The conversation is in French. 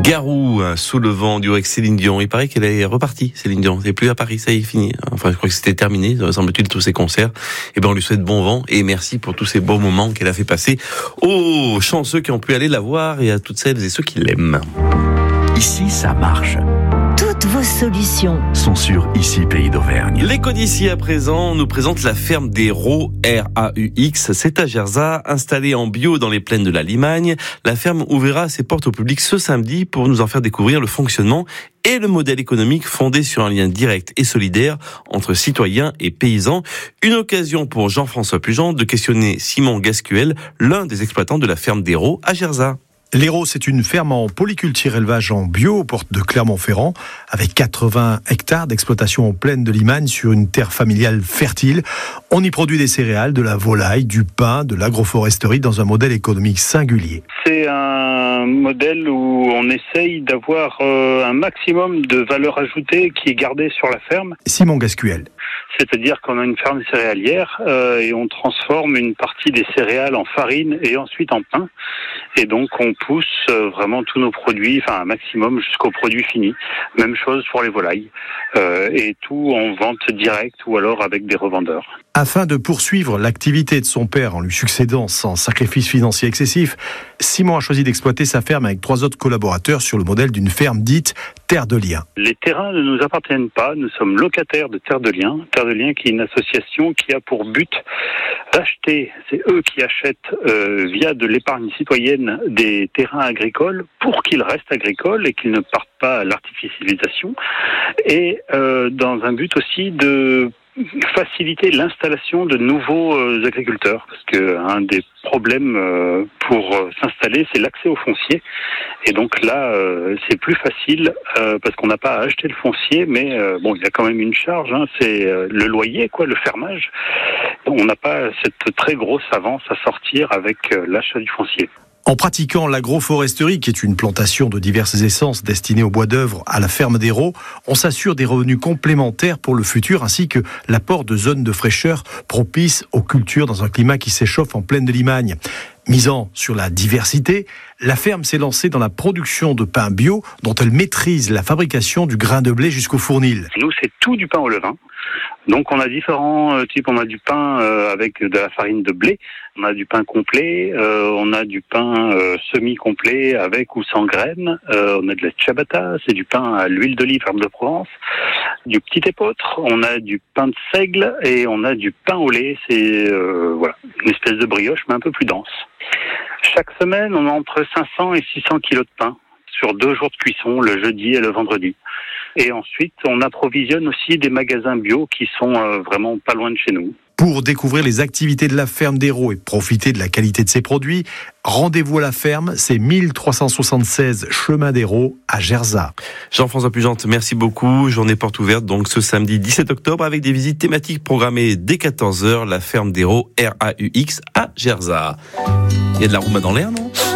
Garou, sous le vent, du avec Céline Dion. Il paraît qu'elle est repartie, Céline Dion. Elle n'est plus à Paris, ça y est fini. Enfin, je crois que c'était terminé, semble-t-il, tous ses concerts. Et ben, on lui souhaite bon vent et merci pour tous ces beaux moments qu'elle a fait passer aux chanceux qui ont pu aller la voir et à toutes celles et ceux qui l'aiment. Ici, ça marche. Toutes vos solutions Sont sur Ici Pays d'Auvergne. L'écho d'ici à présent nous présente la ferme des Raux, R-A-U-X. C'est à Gerzat, installée en bio dans les plaines de la Limagne. La ferme ouvrira ses portes au public ce samedi pour nous en faire découvrir le fonctionnement et le modèle économique fondé sur un lien direct et solidaire entre citoyens et paysans. Une occasion pour Jean-François Pujan de questionner Simon Gascuel, l'un des exploitants de la ferme des Raux à Gerzat. L'Hérault, c'est une ferme en polyculture élevage en bio aux portes de Clermont-Ferrand, avec 80 hectares d'exploitation en plaine de Limagne sur une terre familiale fertile. On y produit des céréales, de la volaille, du pain, de l'agroforesterie dans un modèle économique singulier. C'est un modèle où on essaye d'avoir un maximum de valeur ajoutée qui est gardée sur la ferme. Simon Gascuel. C'est-à-dire qu'on a une ferme céréalière et on transforme une partie des céréales en farine et ensuite en pain. Et donc on pousse vraiment tous nos produits, enfin un maximum jusqu'au produit fini. Même chose pour les volailles. Et tout en vente directe ou alors avec des revendeurs. Afin de poursuivre l'activité de son père en lui succédant sans sacrifice financier excessif, Simon a choisi d'exploiter sa ferme avec 3 autres collaborateurs sur le modèle d'une ferme dite Terre de Liens. Les terrains ne nous appartiennent pas, nous sommes locataires de Terre de Liens. Terre de Liens qui est une association qui a pour but d'acheter, c'est eux qui achètent via de l'épargne citoyenne des terrains agricoles pour qu'ils restent agricoles et qu'ils ne partent pas à l'artificialisation. Et dans un but aussi de faciliter l'installation de nouveaux agriculteurs, parce que un des problèmes pour s'installer, c'est l'accès au foncier. Et donc là, c'est plus facile parce qu'on n'a pas à acheter le foncier, mais bon, il y a quand même une charge. C'est le loyer, le fermage. On n'a pas cette très grosse avance à sortir avec l'achat du foncier. En pratiquant l'agroforesterie, qui est une plantation de diverses essences destinées au bois d'œuvre à la ferme des Raux, on s'assure des revenus complémentaires pour le futur, ainsi que l'apport de zones de fraîcheur propices aux cultures dans un climat qui s'échauffe en plaine de Limagne. Misant sur la diversité, la ferme s'est lancée dans la production de pain bio, dont elle maîtrise la fabrication du grain de blé jusqu'au fournil. Nous, c'est tout du pain au levain. Donc on a différents types, on a du pain avec de la farine de blé, on a du pain complet, on a du pain semi-complet avec ou sans graines, on a de la ciabatta, c'est du pain à l'huile d'olive, herbe de Provence, du petit épeautre, on a du pain de seigle et on a du pain au lait, c'est une espèce de brioche mais un peu plus dense. Chaque semaine, on a entre 500 et 600 kilos de pain sur 2 jours de cuisson, le jeudi et le vendredi. Et ensuite, on approvisionne aussi des magasins bio qui sont vraiment pas loin de chez nous. Pour découvrir les activités de la ferme des Raux et profiter de la qualité de ses produits, rendez-vous à la ferme, c'est 1376 chemin des Raux à Gerzat. Jean-François Pujan, merci beaucoup. Journée porte ouverte donc ce samedi 17 octobre avec des visites thématiques programmées dès 14h, la ferme des Raux, R-A-U-X à Gerzat. Il y a de la rouma dans l'air, non ?